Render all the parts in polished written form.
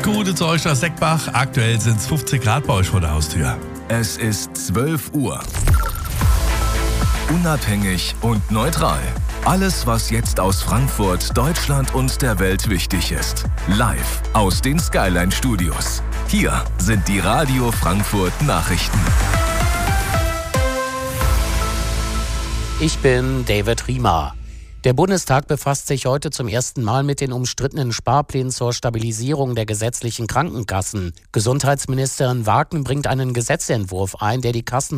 Gute zu euch aus Seckbach. Aktuell sind es 50 Grad bei euch vor der Haustür. Es ist 12 Uhr. Unabhängig und neutral. Alles, was jetzt aus Frankfurt, Deutschland und der Welt wichtig ist. Live aus den Skyline Studios. Hier sind die Radio Frankfurt Nachrichten. Ich bin David Riemer. Der Bundestag befasst sich heute zum ersten Mal mit den umstrittenen Sparplänen zur Stabilisierung der gesetzlichen Krankenkassen. Gesundheitsministerin Wagner bringt einen Gesetzentwurf ein, der die Kassen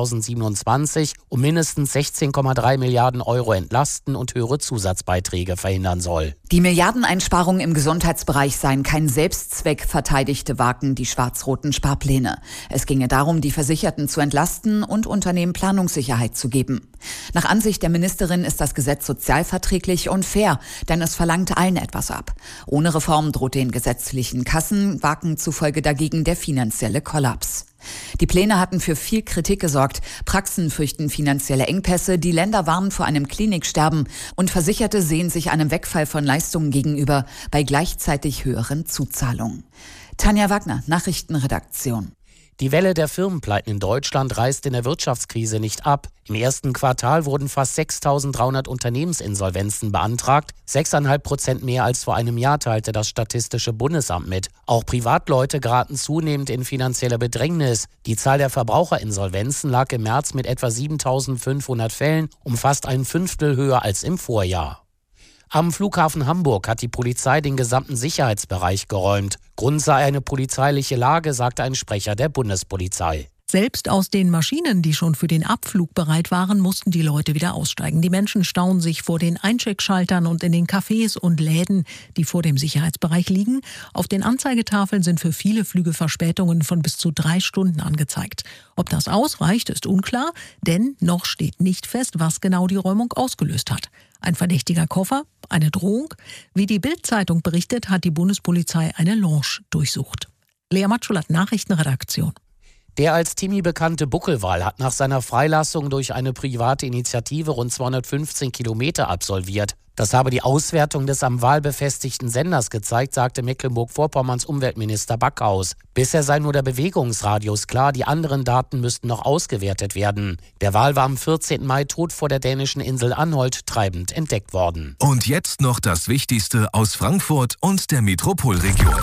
2027 um mindestens 16,3 Milliarden Euro entlasten und höhere Zusatzbeiträge verhindern soll. Die Milliardeneinsparungen im Gesundheitsbereich seien kein Selbstzweck, verteidigte Wagner die schwarz-roten Sparpläne. Es ginge darum, die Versicherten zu entlasten und Unternehmen Planungssicherheit zu geben. Nach Ansicht der Ministerin ist das Gesetz sozialverträglich und fair, denn es verlangt allen etwas ab. Ohne Reform droht den gesetzlichen Kassen Wagner zufolge dagegen der finanzielle Kollaps. Die Pläne hatten für viel Kritik gesorgt. Praxen fürchten finanzielle Engpässe, die Länder warnen vor einem Kliniksterben und Versicherte sehen sich einem Wegfall von Leistungen gegenüber bei gleichzeitig höheren Zuzahlungen. Tanja Wagner, Nachrichtenredaktion. Die Welle der Firmenpleiten in Deutschland reißt in der Wirtschaftskrise nicht ab. Im ersten Quartal wurden fast 6.300 Unternehmensinsolvenzen beantragt. 6,5% mehr als vor einem Jahr, teilte das Statistische Bundesamt mit. Auch Privatleute geraten zunehmend in finanzielle Bedrängnis. Die Zahl der Verbraucherinsolvenzen lag im März mit etwa 7.500 Fällen, um fast ein Fünftel höher als im Vorjahr. Am Flughafen Hamburg hat die Polizei den gesamten Sicherheitsbereich geräumt. Grund sei eine polizeiliche Lage, sagte ein Sprecher der Bundespolizei. Selbst aus den Maschinen, die schon für den Abflug bereit waren, mussten die Leute wieder aussteigen. Die Menschen stauen sich vor den Eincheckschaltern und in den Cafés und Läden, die vor dem Sicherheitsbereich liegen. Auf den Anzeigetafeln sind für viele Flüge Verspätungen von bis zu 3 Stunden angezeigt. Ob das ausreicht, ist unklar, denn noch steht nicht fest, was genau die Räumung ausgelöst hat. Ein verdächtiger Koffer? Eine Drohung? Wie die Bild-Zeitung berichtet, hat die Bundespolizei eine Lounge durchsucht. Lea Matschulat, Nachrichtenredaktion. Der als Timmy bekannte Buckelwal hat nach seiner Freilassung durch eine private Initiative rund 215 Kilometer absolviert. Das habe die Auswertung des am Wal befestigten Senders gezeigt, sagte Mecklenburg-Vorpommerns Umweltminister Backhaus. Bisher sei nur der Bewegungsradius klar, die anderen Daten müssten noch ausgewertet werden. Der Wal war am 14. Mai tot vor der dänischen Insel Anholt treibend entdeckt worden. Und jetzt noch das Wichtigste aus Frankfurt und der Metropolregion.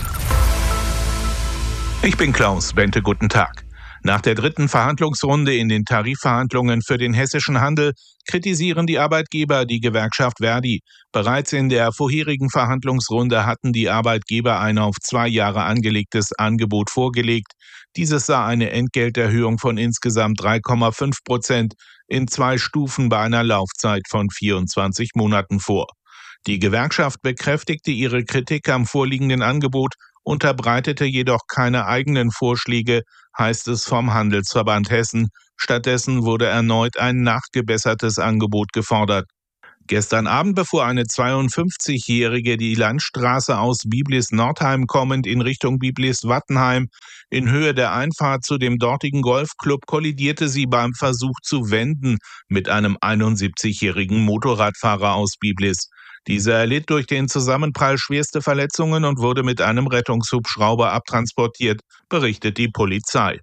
Ich bin Klaus Bente, guten Tag. Nach der dritten Verhandlungsrunde in den Tarifverhandlungen für den hessischen Handel kritisieren die Arbeitgeber die Gewerkschaft Verdi. Bereits in der vorherigen Verhandlungsrunde hatten die Arbeitgeber ein auf 2 Jahre angelegtes Angebot vorgelegt. Dieses sah eine Entgelterhöhung von insgesamt 3,5% in 2 Stufen bei einer Laufzeit von 24 Monaten vor. Die Gewerkschaft bekräftigte ihre Kritik am vorliegenden Angebot, unterbreitete jedoch keine eigenen Vorschläge, heißt es vom Handelsverband Hessen. Stattdessen wurde erneut ein nachgebessertes Angebot gefordert. Gestern Abend befuhr eine 52-Jährige die Landstraße aus Biblis-Nordheim kommend in Richtung Biblis-Wattenheim. In Höhe der Einfahrt zu dem dortigen Golfclub kollidierte sie beim Versuch zu wenden mit einem 71-jährigen Motorradfahrer aus Biblis. Dieser erlitt durch den Zusammenprall schwerste Verletzungen und wurde mit einem Rettungshubschrauber abtransportiert, berichtet die Polizei.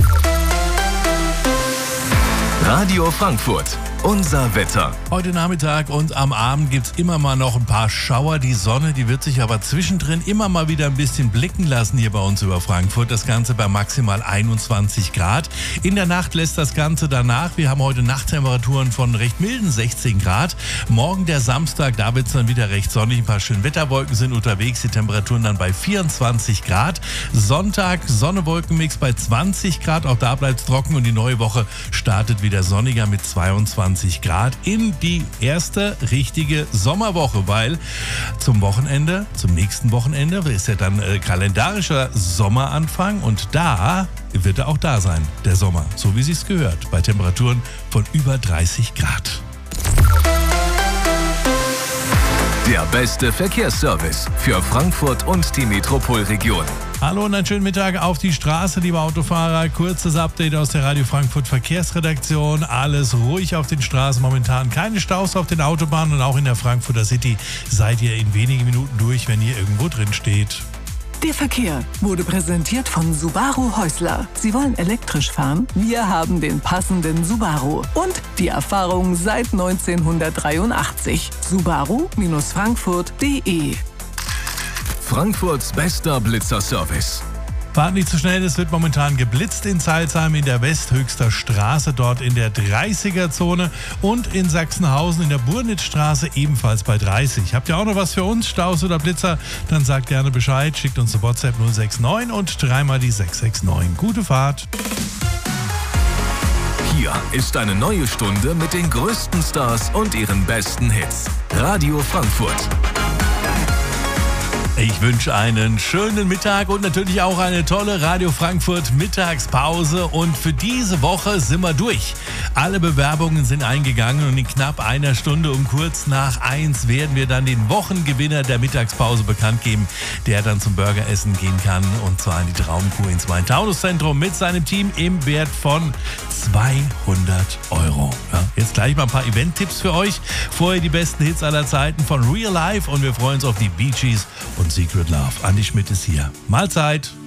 Radio Frankfurt, unser Wetter. Heute Nachmittag und am Abend gibt es immer mal noch ein paar Schauer. Die Sonne, die wird sich aber zwischendrin immer mal wieder ein bisschen blicken lassen hier bei uns über Frankfurt. Das Ganze bei maximal 21 Grad. In der Nacht lässt das Ganze danach. Wir haben heute Nachttemperaturen von recht milden 16 Grad. Morgen der Samstag, da wird es dann wieder recht sonnig. Ein paar schöne Wetterwolken sind unterwegs. Die Temperaturen dann bei 24 Grad. Sonntag Sonne-Wolkenmix bei 20 Grad. Auch da bleibt es trocken und die neue Woche startet wieder sonniger mit 22 Grad in die erste richtige Sommerwoche, weil zum nächsten Wochenende ist ja dann kalendarischer Sommeranfang und da wird er auch da sein, der Sommer, so wie sich's gehört, bei Temperaturen von über 30 Grad. Der beste Verkehrsservice für Frankfurt und die Metropolregion. Hallo und einen schönen Mittag auf die Straße, liebe Autofahrer. Kurzes Update aus der Radio Frankfurt Verkehrsredaktion. Alles ruhig auf den Straßen momentan. Keine Staus auf den Autobahnen und auch in der Frankfurter City seid ihr in wenigen Minuten durch, wenn ihr irgendwo drin steht. Der Verkehr wurde präsentiert von Subaru Häusler. Sie wollen elektrisch fahren? Wir haben den passenden Subaru. Und die Erfahrung seit 1983. Subaru-Frankfurt.de. Frankfurts bester Blitzerservice. Fahrt nicht zu schnell, es wird momentan geblitzt in Zeilsheim in der Westhöchster Straße, dort in der 30er-Zone und in Sachsenhausen in der Burnitzstraße ebenfalls bei 30. Habt ihr auch noch was für uns, Staus oder Blitzer? Dann sagt gerne Bescheid, schickt uns eine WhatsApp 069 und dreimal die 669. Gute Fahrt! Hier ist eine neue Stunde mit den größten Stars und ihren besten Hits. Radio Frankfurt. Ich wünsche einen schönen Mittag und natürlich auch eine tolle Radio Frankfurt Mittagspause. Und für diese Woche sind wir durch. Alle Bewerbungen sind eingegangen und in knapp einer Stunde um kurz nach 1 werden wir dann den Wochengewinner der Mittagspause bekannt geben, der dann zum Burgeressen gehen kann und zwar in die Traumkuh ins Main-Taunus-Zentrum mit seinem Team im Wert von 200 €. Ja, jetzt gleich mal ein paar Event-Tipps für euch. Vorher die besten Hits aller Zeiten von Real Life und wir freuen uns auf die Bee Gees und Secret Love. Andi Schmidt ist hier. Mahlzeit!